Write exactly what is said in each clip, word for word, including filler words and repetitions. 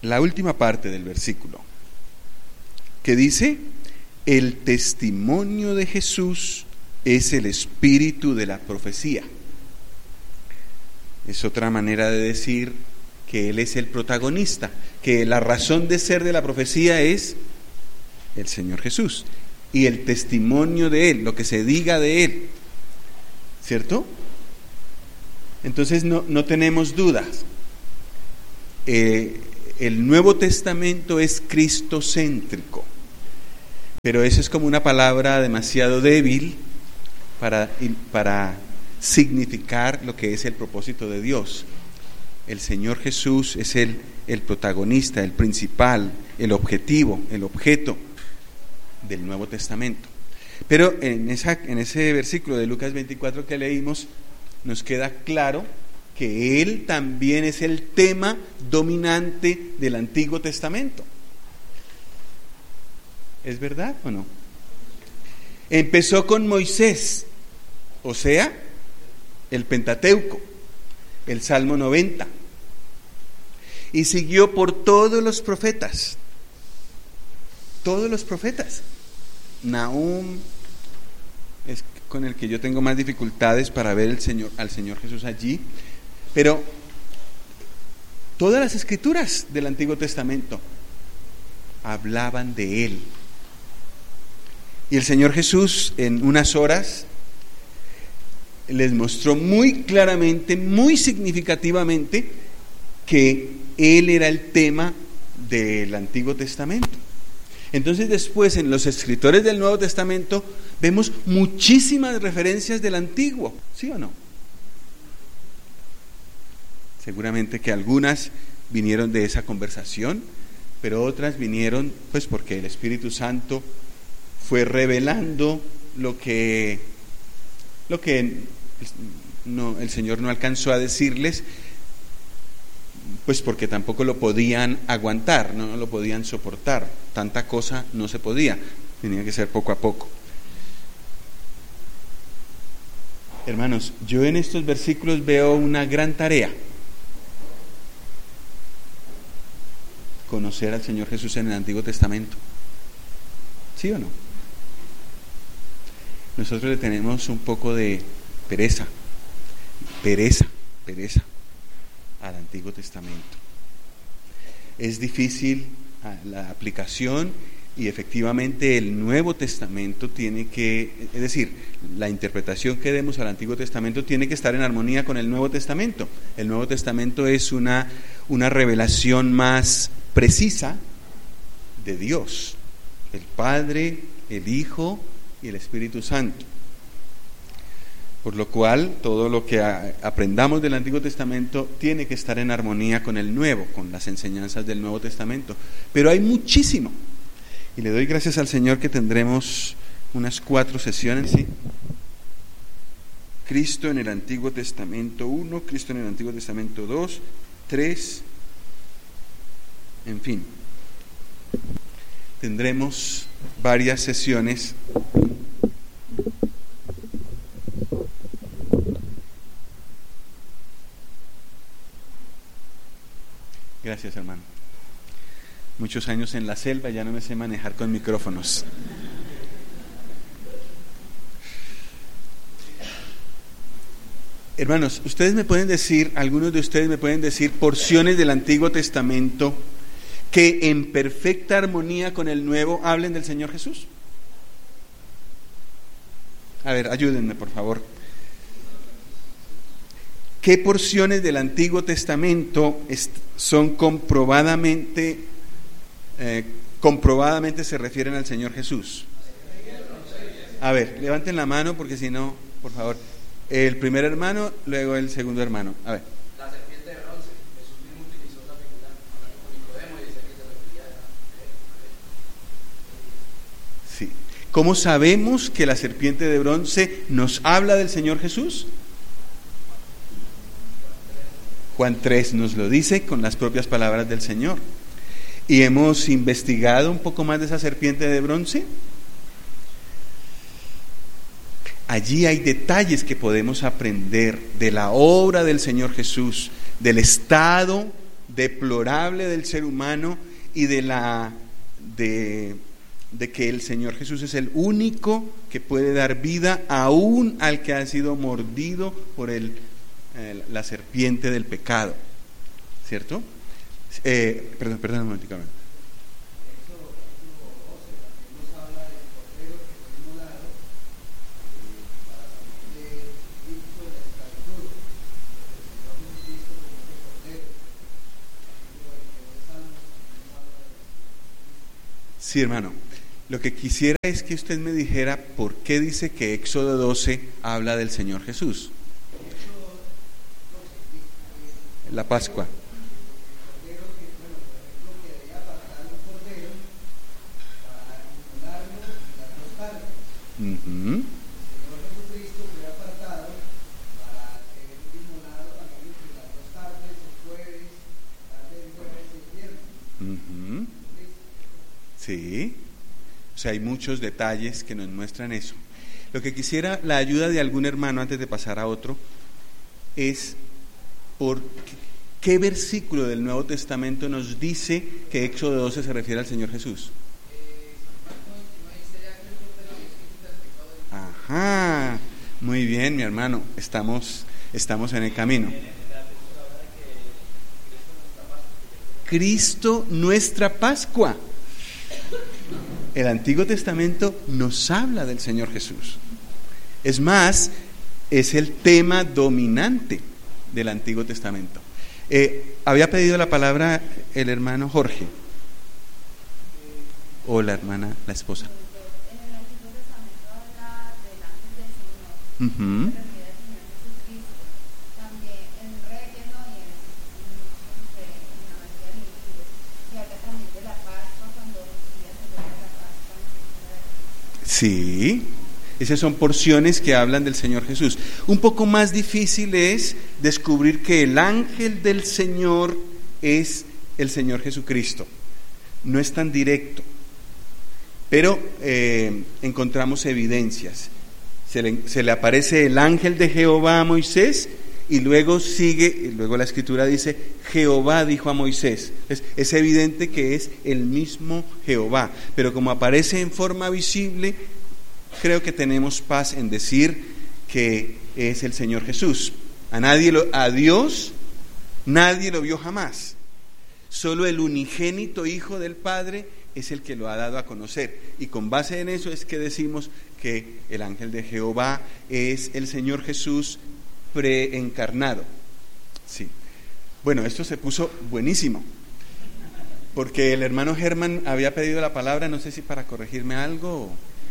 la última parte del versículo, que dice: el testimonio de Jesús es el espíritu de la profecía. Es otra manera de decir que Él es el protagonista, que la razón de ser de la profecía es el Señor Jesús y el testimonio de Él, lo que se diga de Él, ¿cierto? Entonces no, no tenemos dudas. Eh, el Nuevo Testamento es cristocéntrico, pero eso es como una palabra demasiado débil para, para significar lo que es el propósito de Dios. El Señor Jesús es el, el protagonista, el principal, el objetivo, el objeto del Nuevo Testamento. Pero en, esa, en ese versículo de Lucas veinticuatro que leímos, nos queda claro que Él también es el tema dominante del Antiguo Testamento. ¿Es verdad o no? Empezó con Moisés, o sea, el Pentateuco, el Salmo noventa, y siguió por todos los profetas, todos los profetas. Nahum es con el que yo tengo más dificultades para ver el Señor, al Señor Jesús allí, pero todas las escrituras del Antiguo Testamento hablaban de Él. Y el Señor Jesús en unas horas les mostró muy claramente, muy significativamente, que Él era el tema del Antiguo Testamento. Entonces después en los escritores del Nuevo Testamento vemos muchísimas referencias del Antiguo, ¿sí o no? Seguramente que algunas vinieron de esa conversación, pero otras vinieron pues porque el Espíritu Santo fue revelando lo que, lo que no, el Señor no alcanzó a decirles, pues porque tampoco lo podían aguantar, no lo podían soportar, tanta cosa no se podía, tenía que ser poco a poco. Hermanos, yo en estos versículos veo una gran tarea: conocer al Señor Jesús en el Antiguo Testamento. ¿Sí o no? Nosotros le tenemos un poco de pereza, pereza, pereza al Antiguo Testamento. Es difícil la aplicación y efectivamente el Nuevo Testamento tiene que, es decir, la interpretación que demos al Antiguo Testamento tiene que estar en armonía con el Nuevo Testamento. El Nuevo Testamento es una, una revelación más precisa de Dios, el Padre, el Hijo y el Espíritu Santo. Por lo cual, todo lo que aprendamos del Antiguo Testamento tiene que estar en armonía con el Nuevo, con las enseñanzas del Nuevo Testamento. Pero hay muchísimo. Y le doy gracias al Señor que tendremos unas cuatro sesiones, ¿sí? Cristo en el Antiguo Testamento uno, Cristo en el Antiguo Testamento dos, tres, en fin. Tendremos varias sesiones. Gracias, hermano. Muchos años en la selva, ya no me sé manejar con micrófonos. Hermanos, ustedes me pueden decir, algunos de ustedes me pueden decir porciones del Antiguo Testamento que en perfecta armonía con el Nuevo hablen del Señor Jesús. A ver, ayúdenme, por favor. ¿Qué porciones del Antiguo Testamento son comprobadamente, eh, comprobadamente se refieren al Señor Jesús? A ver, levanten la mano porque si no, por favor. El primer hermano, luego el segundo hermano. A ver. La serpiente de bronce. Jesús mismo utilizó la figura con Nicodemo y dice que se refería a... Sí. ¿Cómo sabemos que la serpiente de bronce nos habla del Señor Jesús? Juan tres nos lo dice con las propias palabras del Señor. Y hemos investigado un poco más de esa serpiente de bronce. Allí hay detalles que podemos aprender de la obra del Señor Jesús, del estado deplorable del ser humano y de la de, de que el Señor Jesús es el único que puede dar vida aún al que ha sido mordido por el, eh, la serpiente del pecado, ¿cierto? Eh, perdón, perdón un momentico. Sí, hermano. Lo que quisiera es que usted me dijera por qué dice que Éxodo doce habla del Señor Jesús. La Pascua. Uh-huh. Uh-huh. Sí, o sea, hay muchos detalles que nos muestran eso. Lo que quisiera, la ayuda de algún hermano antes de pasar a otro, es por qué versículo del Nuevo Testamento nos dice que Éxodo doce se refiere al Señor Jesús. Ajá, muy bien, mi hermano, estamos, estamos en el camino. Cristo, nuestra Pascua. El Antiguo Testamento nos habla del Señor Jesús. Es más, es el tema dominante del Antiguo Testamento. Eh, había pedido la palabra el hermano Jorge o la hermana, la esposa. En el Antiguo Testamento habla del ángel del Señor, Uh-huh. se refiere al Señor Jesucristo. También en Reyes, ¿no? Y en, en, en la mayoría de los libros se habla también de la Pascua, cuando Lucía celebra la Pascua en el Sí, esas son porciones que hablan del Señor Jesús. Un poco más difícil es descubrir que el ángel del Señor es el Señor Jesucristo. No es tan directo, pero eh, encontramos evidencias. Se le, se le aparece el ángel de Jehová a Moisés y luego sigue, y luego la Escritura dice, Jehová dijo a Moisés. Es, es evidente que es el mismo Jehová, pero como aparece en forma visible, creo que tenemos paz en decir que es el Señor Jesús. A nadie lo, a Dios nadie lo vio jamás. Solo el unigénito Hijo del Padre es el que lo ha dado a conocer. Y con base en eso es que decimos que el ángel de Jehová es el Señor Jesús preencarnado. Sí. Bueno, esto se puso buenísimo, porque el hermano Germán había pedido la palabra, no sé si para corregirme algo.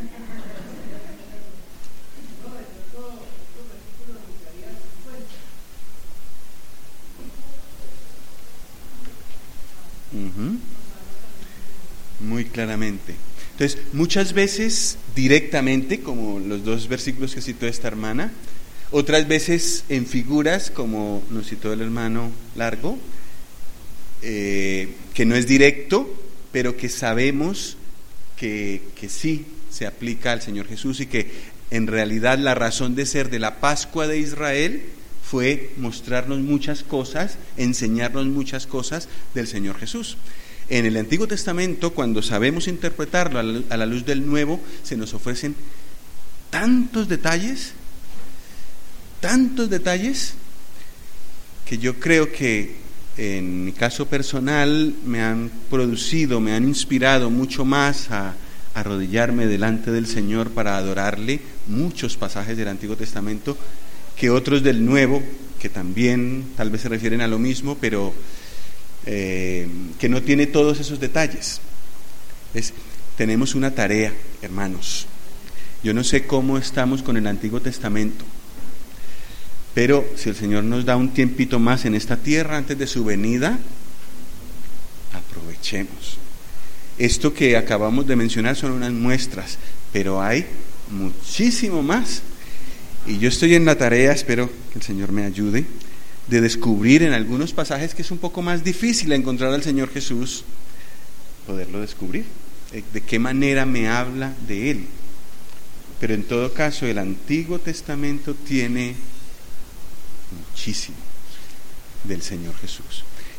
Uh-huh. Muy claramente. Entonces, muchas veces directamente, como los dos versículos que citó esta hermana, otras veces en figuras, como nos citó el hermano Largo, eh, que no es directo, pero que sabemos que, que sí se aplica al Señor Jesús y que en realidad la razón de ser de la Pascua de Israel fue mostrarnos muchas cosas, enseñarnos muchas cosas del Señor Jesús. En el Antiguo Testamento, cuando sabemos interpretarlo a la luz del Nuevo, se nos ofrecen tantos detalles, tantos detalles, que yo creo que en mi caso personal me han producido, me han inspirado mucho más a arrodillarme delante del Señor para adorarle, muchos pasajes del Antiguo Testamento, que otros del Nuevo, que también tal vez se refieren a lo mismo, pero eh, que no tiene todos esos detalles. Es, tenemos una tarea, hermanos. Yo no sé cómo estamos con el Antiguo Testamento, pero si el Señor nos da un tiempito más en esta tierra antes de su venida, aprovechemos. Esto que acabamos de mencionar son unas muestras, pero hay muchísimo más. Y yo estoy en la tarea, espero que el Señor me ayude, de descubrir en algunos pasajes que es un poco más difícil encontrar al Señor Jesús, poderlo descubrir, de qué manera me habla de Él. Pero en todo caso, el Antiguo Testamento tiene muchísimo del Señor Jesús.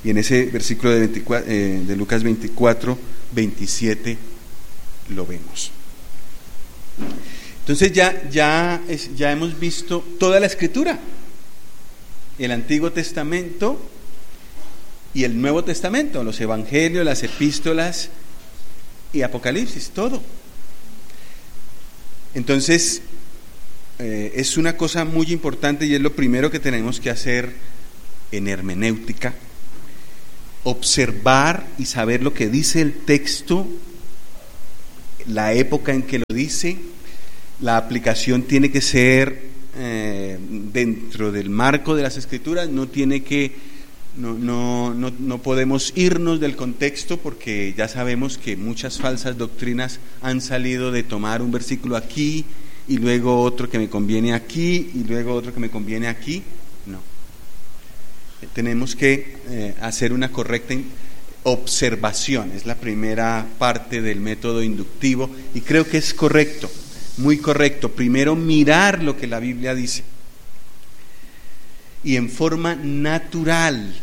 Y en ese versículo de, veinticuatro, eh, de Lucas veinticuatro, veintisiete lo vemos. Entonces ya, ya, es, ya hemos visto toda la Escritura, el Antiguo Testamento y el Nuevo Testamento, los Evangelios, las Epístolas y Apocalipsis, todo. Entonces, eh, es una cosa muy importante y es lo primero que tenemos que hacer en hermenéutica: observar y saber lo que dice el texto, la época en que lo dice. La aplicación tiene que ser eh, dentro del marco de las Escrituras, no tiene que, no, no, no, no podemos irnos del contexto, porque ya sabemos que muchas falsas doctrinas han salido de tomar un versículo aquí y luego otro que me conviene aquí y luego otro que me conviene aquí. No. Tenemos que eh, hacer una correcta observación, es la primera parte del método inductivo y creo que es correcto. Muy correcto, primero mirar lo que la Biblia dice y en forma natural,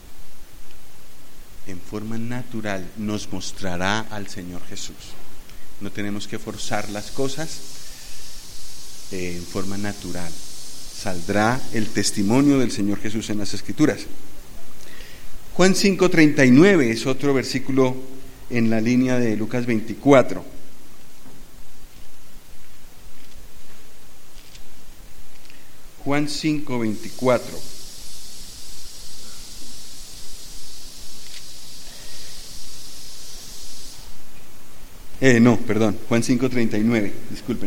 en forma natural nos mostrará al Señor Jesús. No tenemos que forzar las cosas, eh, en forma natural saldrá el testimonio del Señor Jesús en las Escrituras. Juan cinco treinta y nueve es otro versículo en la línea de Lucas veinticuatro. Juan cinco veinticuatro. Eh, no, perdón, Juan cinco treinta y nueve, disculpen.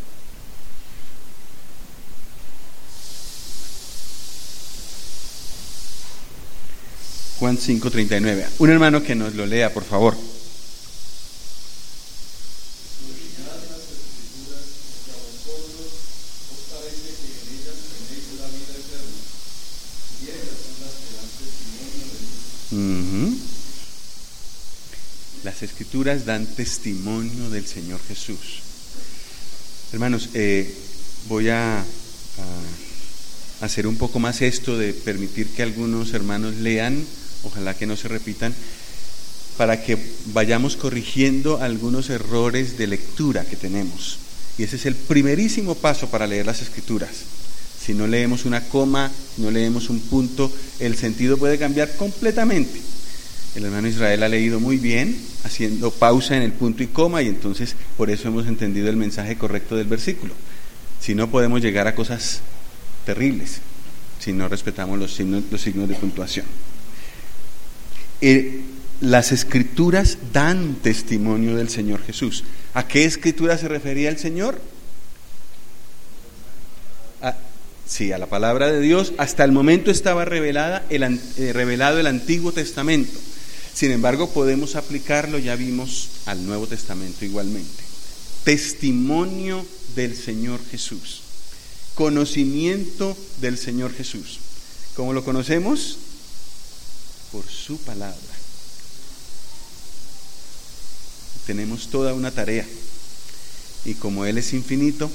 Juan cinco treinta y nueve. Un hermano que nos lo lea, por favor. Uh-huh. Las Escrituras dan testimonio del Señor Jesús. Hermanos, eh, voy a, a hacer un poco más esto de permitir que algunos hermanos lean, ojalá que no se repitan, para que vayamos corrigiendo algunos errores de lectura que tenemos. Y ese es el primerísimo paso para leer las Escrituras. Si no leemos una coma, si no leemos un punto, el sentido puede cambiar completamente. El hermano Israel ha leído muy bien, haciendo pausa en el punto y coma, y entonces por eso hemos entendido el mensaje correcto del versículo. Si no, podemos llegar a cosas terribles si no respetamos los signos, los signos de puntuación. Eh, las Escrituras dan testimonio del Señor Jesús. ¿A qué Escritura se refería el Señor? A, sí, a la palabra de Dios. Hasta el momento estaba revelada el, eh, revelado el Antiguo Testamento. Sin embargo, podemos aplicarlo, ya vimos, al Nuevo Testamento igualmente. Testimonio del Señor Jesús. Conocimiento del Señor Jesús. ¿Cómo lo conocemos? Por su palabra. Tenemos toda una tarea. Y como Él es infinito,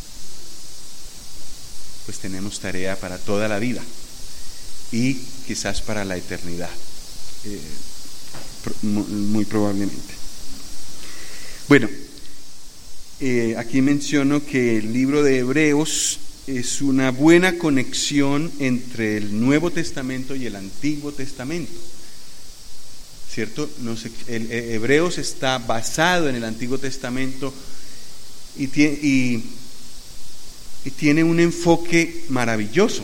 pues tenemos tarea para toda la vida. Y quizás para la eternidad. Eh, muy probablemente. Bueno, eh, aquí menciono que el libro de Hebreos es una buena conexión entre el Nuevo Testamento y el Antiguo Testamento, ¿cierto? No sé, el, el Hebreos está basado en el Antiguo Testamento y tiene, y, y tiene un enfoque maravilloso,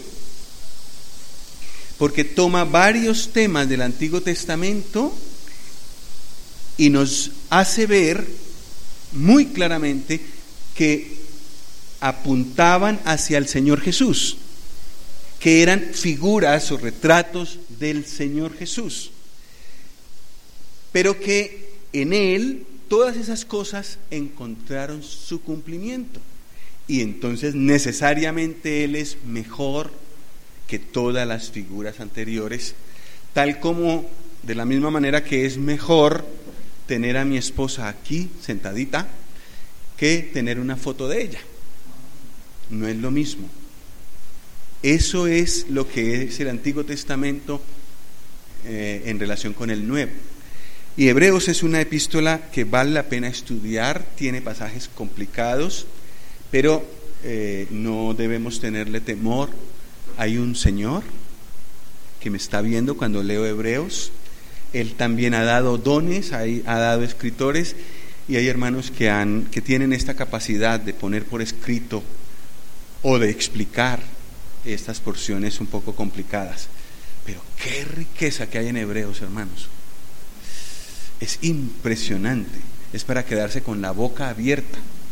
porque toma varios temas del Antiguo Testamento y nos hace ver muy claramente que apuntaban hacia el Señor Jesús, que eran figuras o retratos del Señor Jesús, pero que en Él todas esas cosas encontraron su cumplimiento, y entonces necesariamente Él es mejor que todas las figuras anteriores, tal como de la misma manera que es mejor tener a mi esposa aquí sentadita que tener una foto de ella. No es lo mismo. Eso es lo que es el Antiguo Testamento eh, en relación con el nuevo. Y Hebreos es una epístola que vale la pena estudiar, tiene pasajes complicados, pero eh, no debemos tenerle temor. Hay un Señor que me está viendo cuando leo Hebreos. Él también ha dado dones, ha, ha dado escritores, y hay hermanos que, han, que tienen esta capacidad de poner por escrito o de explicar estas porciones un poco complicadas. Pero qué riqueza que hay en Hebreos, hermanos. Es impresionante, es para quedarse con la boca abierta.